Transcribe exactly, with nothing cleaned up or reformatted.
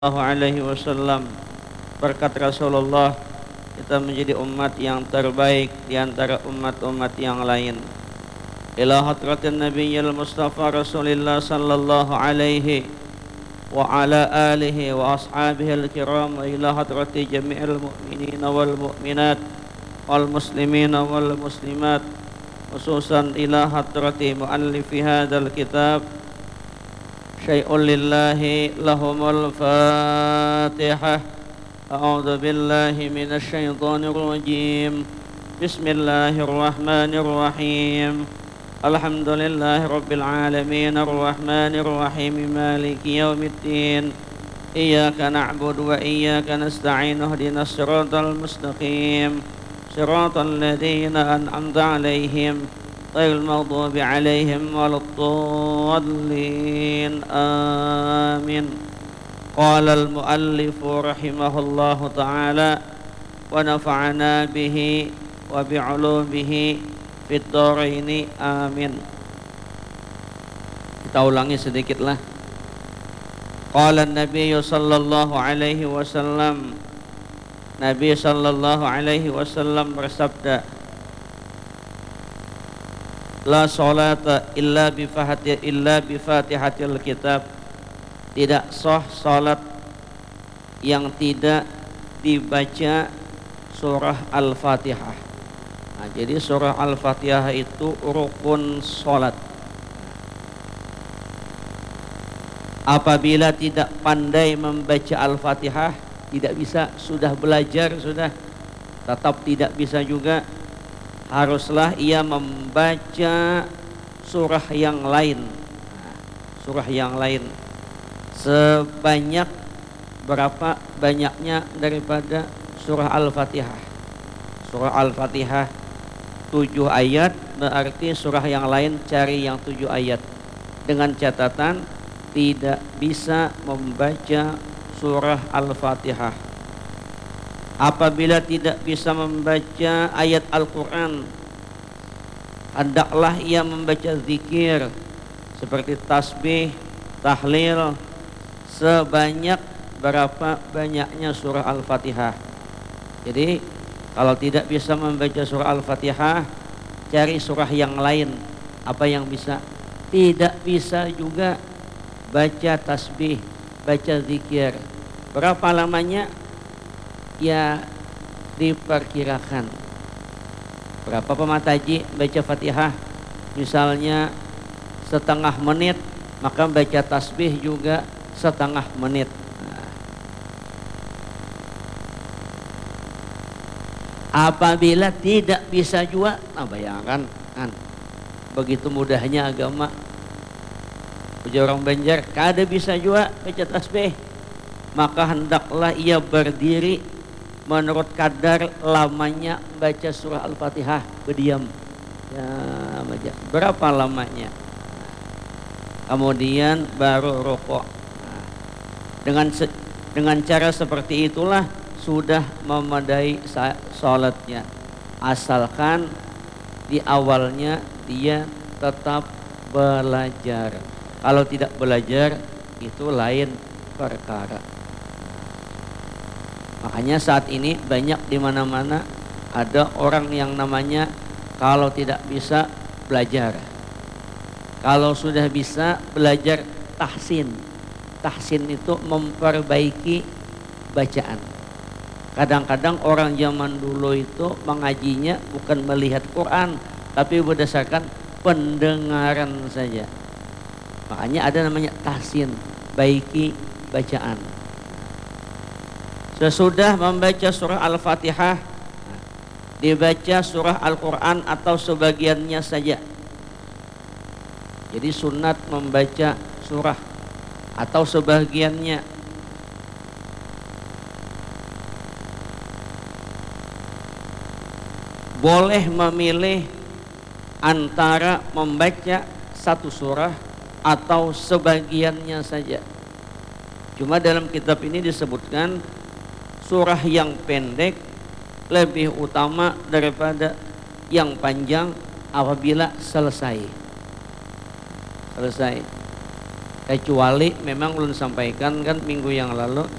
Sallallahu Alaihi Wasallam. Berkat Rasulullah kita menjadi umat yang terbaik di antara umat-umat yang lain. Ila hadratin Nabiyil Mustafa Rasulillah sallallahu alaihi wa ala alihi wa ashabihi al-kiram wa ila hadrati jami'il mu'minin wal mu'minat wal muslimin wal muslimat, khususan ila hadrati muallifi hadzal kitab syai'un lillahi lahumul fatihah. A'udzu billahi minasy syaithanir rajim. Bismillahirrahmanirrahim. Alhamdulillahi rabbil alamin arrahmanir rahim maliki yaumiddin. Iyyaka na'budu wa iyyaka nasta'in ihdinas siratal mustaqim siratal ladzina an'amta 'alaihim ghairil maghdubi 'alaihim waladdallin. Amin. Qala al-muallif rahimahullahu ta'ala wa nafa'ana bihi wa bi'ulumihi fid dharaini. Amin. Kita ulangi sedikitlah. Qala an-nabiy sallallahu alaihi wasallam, Nabi sallallahu alaihi wasallam bersabda, la salata illa bi fatihati illa bi fatihatil kitab. Tidak sah salat yang tidak dibaca surah Al-Fatihah. Nah, jadi surah Al-Fatihah itu rukun salat. Apabila tidak pandai membaca Al-Fatihah, tidak bisa, sudah belajar sudah, tetap tidak bisa juga. Haruslah ia membaca surah yang lain. Nah, surah yang lain sebanyak berapa banyaknya daripada surah Al-Fatihah. Surah Al-Fatihah tujuh ayat, berarti surah yang lain cari yang tujuh ayat. Dengan catatan tidak bisa membaca surah Al-Fatihah. Apabila tidak bisa membaca ayat Al-Quran, hendaklah ia membaca zikir seperti tasbih, tahlil, sebanyak berapa banyaknya surah Al-Fatihah. Jadi kalau tidak bisa membaca surah Al-Fatihah, cari surah yang lain. Apa yang bisa? Tidak bisa juga baca tasbih, baca zikir. Berapa lamanya? Ya diperkirakan. Berapa pemataji baca Fatihah? Misalnya setengah menit, maka baca tasbih juga setengah menit. Nah, apabila tidak bisa juga, nah bayangkan kan, begitu mudahnya agama. Orang Banjar kada bisa juga baca tasbih, maka hendaklah ia berdiri menurut kadar lamanya baca surah Al-Fatihah, berdiam. Ya, baca. Berapa lamanya? Kemudian baru rukuk. Nah, dengan dengan cara seperti itulah sudah memadai salatnya, asalkan di awalnya dia tetap belajar. Kalau tidak belajar itu lain perkara. Makanya saat ini banyak di mana-mana ada orang yang namanya kalau tidak bisa belajar. Kalau sudah bisa belajar tahsin. Tahsin itu memperbaiki bacaan. Kadang-kadang orang zaman dulu itu mengajinya bukan melihat Quran, tapi berdasarkan pendengaran saja. Makanya ada namanya tahsin, baiki bacaan. Sesudah membaca surah Al-Fatihah, dibaca surah Al-Quran atau sebagiannya saja. Jadi sunat membaca surah atau sebagiannya. Boleh memilih antara membaca satu surah atau sebagiannya saja. Cuma dalam kitab ini disebutkan surah yang pendek lebih utama daripada yang panjang apabila selesai. Selesai. kecuali memang ulun sampaikan kan minggu yang lalu